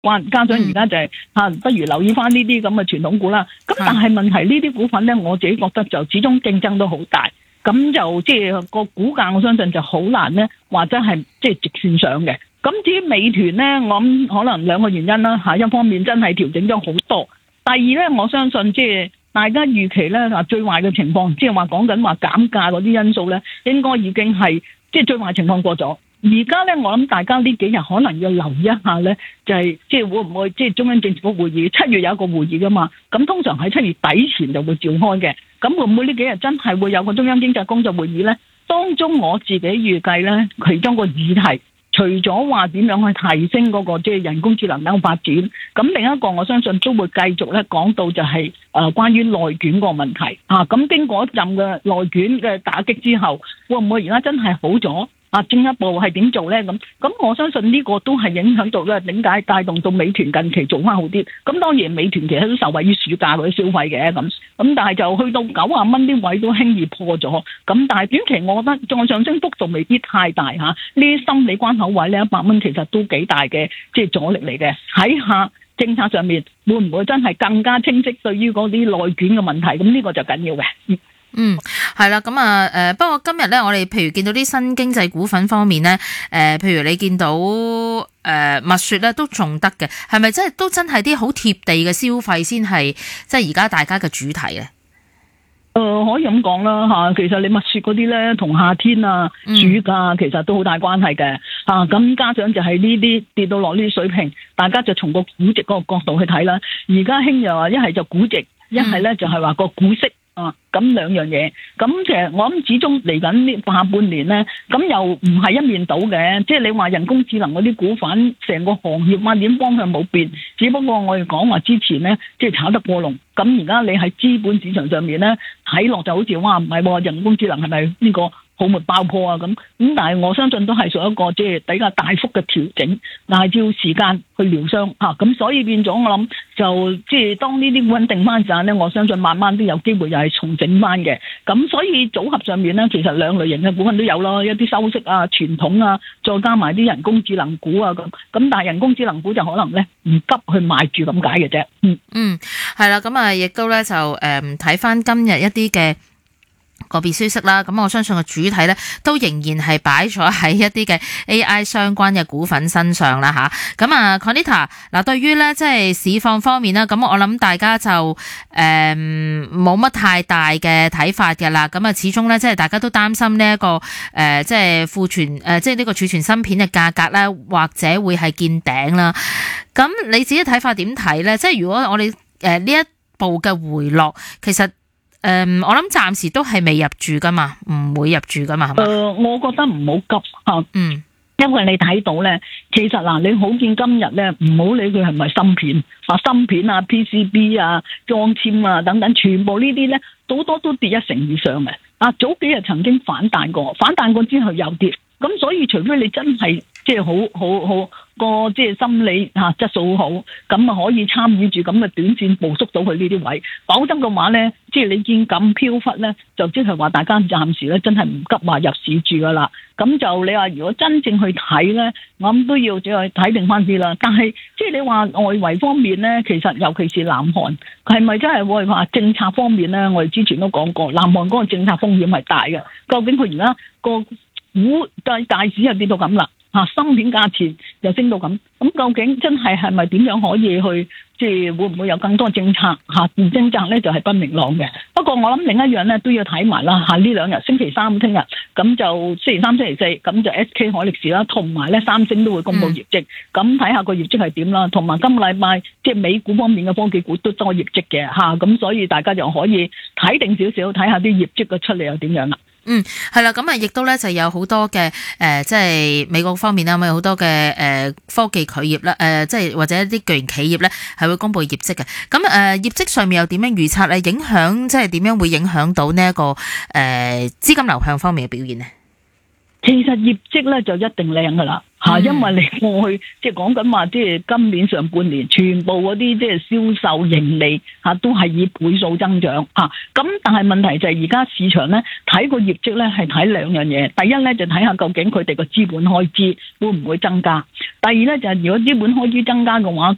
加上而家就係不如留意翻呢啲咁嘅傳統股啦。咁但係問題呢啲股份咧，我自己覺得就始終競爭都好大，咁就即係個股價，我相信就好難咧，或者係即係直線上嘅。咁至於美團咧，我諗可能兩個原因啦嚇，一方面真係調整咗好多，第二咧我相信即係大家預期咧最壞嘅情況，即係話講緊話減價嗰啲因素咧，應該已經係即係最壞情況過咗。而家咧，我諗大家呢幾日可能要留意一下咧，就係即係會唔會即係中央政治局會議7月有一個會議噶嘛？咁通常喺7月底前就會召開嘅。咁會唔會呢幾日真係會有個中央經濟工作會議咧？當中我自己預計咧，其中個議題除咗話點樣去提升嗰個即係人工智能等發展，咁另一個我相信都會繼續咧講到就係關於內卷個問題啊。咁經過一陣嘅內卷嘅打擊之後，會唔會而家真係好咗？進一步係點做咧？咁我相信呢個都係影響到咧，點解帶動到美團近期做翻好啲？咁當然美團其實都受惠於暑假嗰啲消費嘅咁但係就去到90蚊啲位都輕易破咗。咁但係短期我覺得再上升幅度未必太大嚇。呢啲心理關口位咧100蚊其實都幾大嘅，即係阻力嚟嘅。喺下政策上面會唔會真係更加清晰對於嗰啲內卷嘅問題？咁呢個就緊要嘅。 係啦，咁不過今日咧，我哋譬如見到啲新經濟股份方面咧，譬如你見到蜜雪咧都仲得嘅，係咪都真係啲好貼地嘅消費先係即係而家大家嘅主題咧？ 可以咁講啦嚇，其實你蜜雪嗰啲咧，同夏天啊、暑假其實都好大關係嘅嚇。咁加上就係呢啲跌到落呢啲水平，大家就從個估值嗰個角度去睇啦。而家興又話一係就估值，一係咧就係話個股息。咁兩樣嘢，咁其實我諗始終嚟緊呢下半年咧，咁又唔係一面倒嘅，即係你話人工智能嗰啲股份，成個行業發展方向冇變，只不過我哋講話之前咧，即係炒得過龍，咁而家你喺資本市場上面咧睇落就好似哇唔係喎，人工智能係咪呢個泡沫爆破啊咁，但係我相信都係屬一個即係比較大幅嘅調整，但係要時間去療傷嚇，咁所以變咗我諗就即係當呢啲穩定翻陣咧，我相信慢慢都有機會又係重整翻嘅。咁所以組合上面咧，其實兩類型嘅股份都有咯，一啲收息啊、傳統啊，再加埋啲人工智能股啊咁。咁但係人工智能股就可能咧唔急去買住咁解嘅啫。 係啦，咁亦都咧就睇翻今日一啲嘅個別消息啦，咁我相信個主體咧都仍然係擺咗喺一啲嘅 AI 相關嘅股份身上啦吓。咁Conita 嗱，對於咧即係市況方面啦，咁我諗大家就冇乜太大嘅睇法嘅啦。咁始終咧即係大家都擔心呢一個即係庫存即係呢個儲存芯片嘅價格咧，或者會係見頂啦。咁你自己睇法點睇咧？即係如果我哋呢一步嘅回落，其實我諗暫時都係未入住噶嘛，唔會入住噶嘛，係嘛？ 我覺得唔好急啊，因為你睇到咧，其實嗱，你好見今日咧，唔好理佢係咪芯片，芯片啊、PCB 啊、裝嵌啊等等，全部呢啲咧，好多都跌1成以上嘅。早幾日曾經反彈過之後又跌，咁所以除非你真係即係好個即係心理質素好，咁可以參與住咁嘅短線捕捉到佢呢啲位，否則嘅話咧，即係你見咁飄忽咧，就即係話大家暫時咧真係唔急話入市住噶啦。咁就你話如果真正去睇咧，我諗都要再睇定翻啲啦。但係即係你話外圍方面咧，其實尤其是南韓係咪真係會話政策方面咧？我哋之前都講過，南韓嗰個政策風險係大嘅。究竟佢而家個股大市又跌到咁啦？芯片價錢又升到咁究竟真係咪點樣可以去即係會唔會有更多政策政策咧就係不明朗嘅。不過我諗另一樣咧都要睇埋啦呢兩日星期三聽日咁就星期三星期四咁就 SK 海力士啦，同埋咧三星都會公布業績，咁睇下個業績係點啦。同埋今個禮拜即係美股方面嘅科技股都多業績嘅咁所以大家就可以睇定少少，睇下啲業績嘅出嚟又點樣啦。 係啦，咁亦都咧就有好多嘅即係美國方面啦，有好多嘅科技企業啦，即係或者一啲巨型企業咧係會公布業績嘅。咁業績上面又點樣預測咧？影響即係點樣會影響到呢一個資金流向方面嘅表現呢？ 其實業績咧就一定靚噶啦因為你過去即係講緊話，即係今年上半年全部嗰啲即係銷售盈利都係以倍數增長咁但係問題就係而家市場咧睇個業績咧係睇兩樣嘢，第一咧就睇下究竟佢哋個資本開支會唔會增加，第二咧就係如果資本開支增加嘅話，